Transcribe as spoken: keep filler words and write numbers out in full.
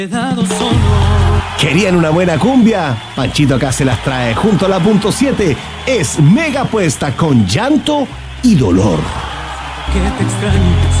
¿Querían una buena cumbia? Panchito acá se las trae. Junto a la punto siete es Mega Puesta con Llanto y Dolor. Que te extraño.